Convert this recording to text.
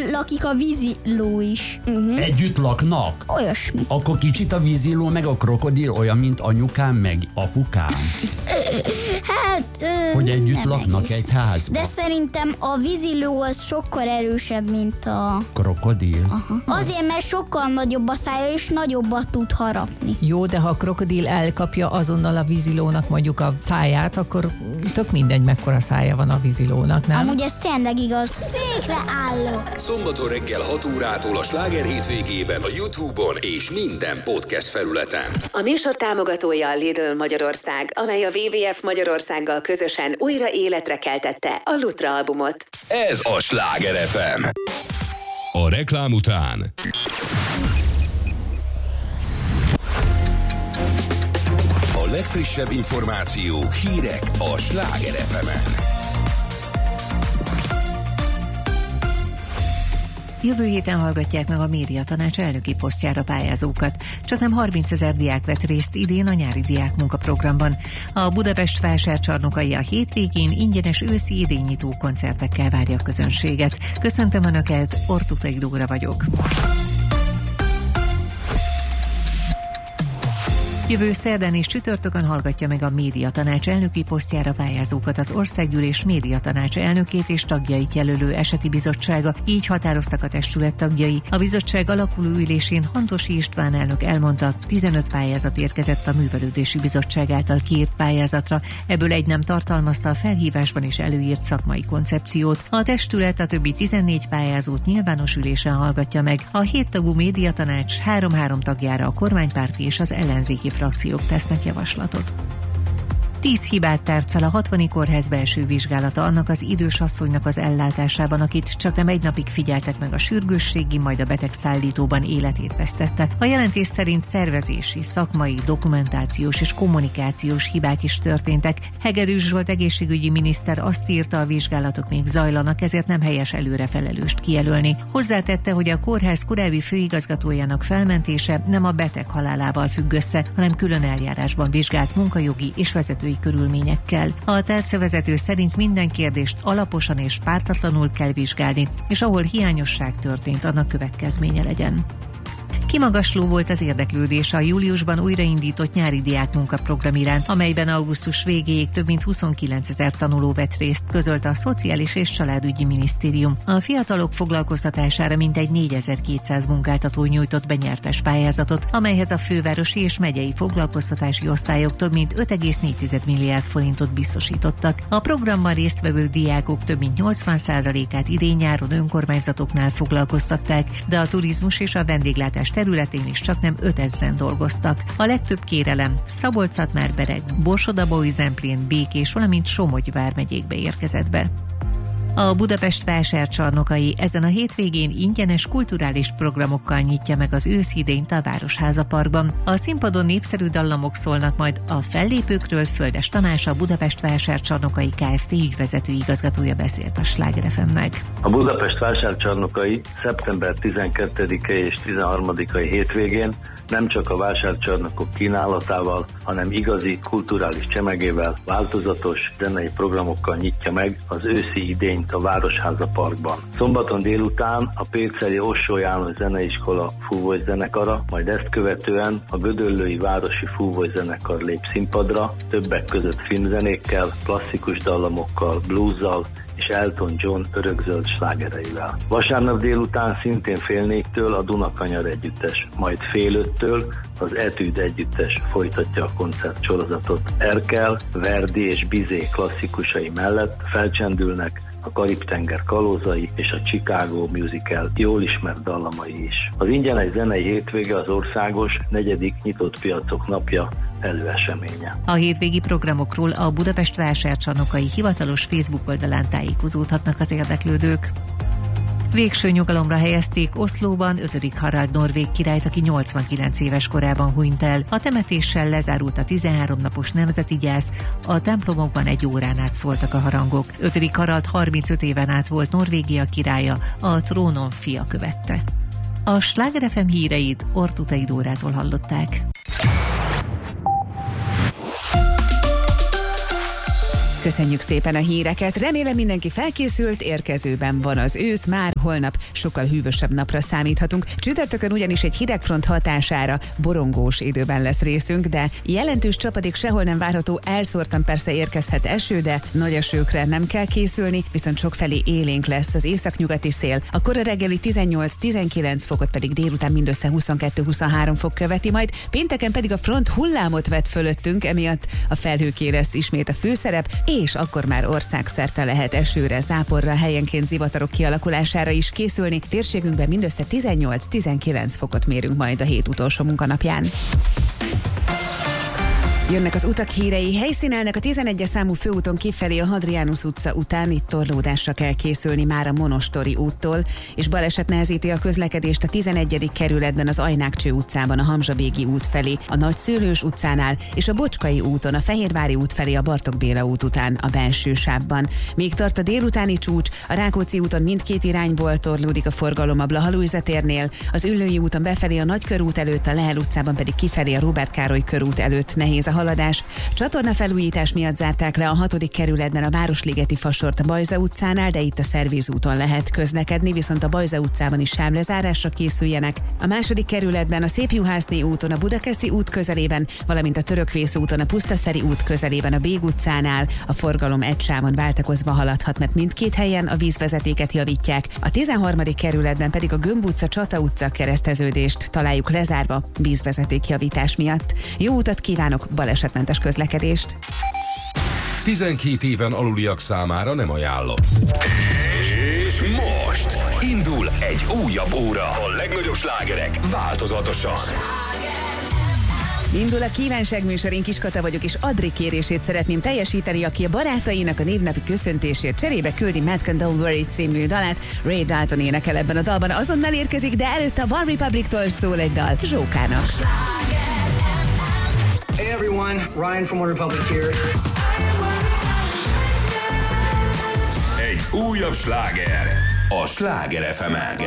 lakik a víziló is. Együtt laknak? Olyasmi. Akkor kicsit a víziló meg a krokodil olyan, mint anyukám meg apukám? Hát... Hogy együtt nem laknak egész. egy házban? De szerintem a víziló az sokkal erősebb, mint a... Krokodil? Aha. Azért, mert sokkal nagyobb a szája, és nagyobbat tud harapni. Jó, de ha a krokodil elkapja azonnal a vízilónak mondjuk a száját, akkor tök mindegy, mekkora szája van a vízilónak, nem? Amúgy ez tényleg igaz. Székre állok. Szombaton reggel 6 órától a Sláger hétvégében a YouTube-on és minden podcast felületen. A műsor támogatója a Lidl Magyarország, amely a WWF Magyarországgal közösen újra életre keltette a Lutra albumot. Ez a Sláger FM. A reklám után a legfrissebb információk, hírek a Sláger FM-en. Jövő héten hallgatják meg a médiatanács elnöki posztjára pályázókat. Csaknem 30 000 diák vett részt idén a nyári diákmunkaprogramban. A Budapest vásárcsarnokai a hétvégén ingyenes őszi idénynyitó koncertekkel várja a közönséget. Köszöntöm Önöket, Ortutai Dóra vagyok. Jövő szerdán és csütörtökön hallgatja meg a médiatanács elnöki posztjára pályázókat az Országgyűlés médiatanács elnökét és tagjait jelölő eseti bizottsága, így határoztak a testület tagjai. A bizottság alakuló ülésén Hantosi István elnök elmondta, 15 pályázat érkezett a Művelődési Bizottság által kiírt pályázatra, ebből egy nem tartalmazta a felhívásban is előírt szakmai koncepciót. A testület a többi 14 pályázót nyilvános ülésen hallgatja meg. A 7 tagú médiatanács 3-3 tagjára a kormánypárti és az ellenzéki frakciók tesznek javaslatot. 10 hibát tárt fel a 60. kórház belső vizsgálata annak az idős asszonynak az ellátásában, akit csaknem egy napig figyeltek meg a sürgősségi, majd a betegszállítóban életét vesztette. A jelentés szerint szervezési, szakmai, dokumentációs és kommunikációs hibák is történtek. Hegedűs Zsolt egészségügyi miniszter azt írta, a vizsgálatok még zajlanak, ezért nem helyes előre felelőst kijelölni. Hozzátette, hogy a kórház korábbi főigazgatójának felmentése nem a beteg halálával függ össze, hanem külön eljárásban vizsgált munkajogi és vezetői körülményekkel. A tárcavezető szerint minden kérdést alaposan és pártatlanul kell vizsgálni, és ahol hiányosság történt, annak következménye legyen. Kimagasló volt az érdeklődés a júliusban újraindított nyári diákmunkaprogram iránt, amelyben augusztus végéig több mint 29 000 tanuló vett részt, közölte a Szociális és Családügyi Minisztérium. A fiatalok foglalkoztatására mintegy 4200 munkáltató nyújtott be nyertes pályázatot, amelyhez a fővárosi és megyei foglalkoztatási osztályok több mint 5,4 milliárd forintot biztosítottak. A programban résztvevő diákok több mint 80%-át idén-nyáron önkormányzatoknál foglalkoztatták, de a turizmus és a vendéglátás területén is csaknem 5000-en dolgoztak. A legtöbb kérelem Szabolcs-Szatmár-Bereg, Borsod-Abaúj-Zemplén, Békés, valamint Somogy vármegyékbe érkezett be. A Budapest vásárcsarnokai ezen a hétvégén ingyenes kulturális programokkal nyitja meg az őszidényt a Városháza Parkban. A színpadon népszerű dallamok szólnak majd a fellépőkről. Földes Tamás, a Budapest vásárcsarnokai Kft. Ügyvezető igazgatója beszélt a Sláger FM-nek. A Budapest vásárcsarnokai szeptember 12-e és 13-ai hétvégén nem csak a vásárcsarnokok kínálatával, hanem igazi kulturális csemegével, változatos zenei programokkal nyitja meg az őszi idényt a Városháza Parkban. Szombaton délután a Péceli Ossó János Zeneiskola fúvózenekara, majd ezt követően a Gödöllői Városi Fúvózenekar lép színpadra, többek között filmzenékkel, klasszikus dallamokkal, bluesszal és Elton John örökzöld slágereivel. Vasárnap délután szintén 4:30 a Dunakanyar együttes, majd 4:30 az Etűd együttes folytatja a koncertsorozatot. Erkel, Verdi és Bizet klasszikusai mellett felcsendülnek a Karib-tenger kalózai és a Chicago musical jól ismert dallamai is. Az ingyenes zenei hétvége az országos 4. nyitott piacok napja előeseménye. A hétvégi programokról a Budapest vásárcsarnokai hivatalos Facebook oldalán tájékozódhatnak az érdeklődők. Végső nyugalomra helyezték Oszlóban 5. Harald norvég királyt, aki 89 éves korában hunyt el. A temetéssel lezárult a 13 napos nemzeti gyász, a templomokban 1 órán át szóltak a harangok. 5. Harald 35 éven át volt Norvégia királya, a trónon fia követte. A Sláger FM híreit Ortutai Dórától hallották. Köszönjük szépen a híreket, remélem mindenki felkészült, érkezőben van az ősz, már holnap sokkal hűvösebb napra számíthatunk. Csütörtökön ugyanis egy hidegfront hatására borongós időben lesz részünk, de jelentős csapadék sehol nem várható, elszórtan persze érkezhet eső, de nagy esőkre nem kell készülni, viszont sokfelé élénk lesz az északnyugati szél. A kora reggeli 18-19 fokot pedig délután mindössze 22-23 fok követi, majd pénteken pedig a front hullámot vet fölöttünk, emiatt a felhőké lesz ismét a főszerep, és akkor már országszerte lehet esőre, záporra, helyenként zivatarok kialakulására is készülni. Térségünkben mindössze 18-19 fokot mérünk majd a hét utolsó munkanapján. Jönnek az utak hírei, helyszínelnek a 11-es számú főúton kifelé a Hadrianus utca után, itt torlódásra kell készülni már a Monostori úttól, és baleset nehezíti a közlekedést a 11. kerületben az Ajnák-Cső utcában a Hamzsa-Bégi út felé, a Nagyszőlős utcánál és a Bocskai úton a Fehérvári út felé a Bartók Béla út után a belső sávban. Még tart a délutáni csúcs, a Rákóczi úton mindkét irányból torlódik a forgalom a Blaha Lujza térnél, az Üllői úton befelé a Nagykörút előtt, a Lehel utcában pedig kifelé a Róbert Károly körút előtt nehéz a haladás. Csatornafelújítás miatt zárták le a 6. kerületben a Városligeti fasort a Bajza utcánál, de itt a Szervíz úton lehet közlekedni, viszont a Bajza utcában is sávlezárásra készüljenek. A 2. kerületben a Szépjuhászné úton a Budakeszi út közelében, valamint a Törökvész úton a Pusztaszeri út közelében a Bég utcánál a forgalom egy sávon váltakozva haladhat, mert mindkét helyen a vízvezetéket javítják. A 13. kerületben pedig a Gömb utca, Csata utca kereszteződést találjuk lezárva vízvezetékjavítás miatt. Jó utat kívánok, balesetmentes közlekedést! 12 éven aluliak számára nem ajánlott. És most indul egy újabb óra. A legnagyobb slágerek változatosan. Indul a kívánság műsor, én Kiskata vagyok, és Adri kérését szeretném teljesíteni, aki a barátainak a névnapi köszöntésért cserébe küldi Matt Can Don't Worry című dalát. Ray Dalton énekel ebben a dalban, azonnal érkezik, de előtte a One Republic-tól szól egy dal Zsókának. Hey everyone, Ryan from One Republic here. Egy újabb sláger a Sláger FM-en.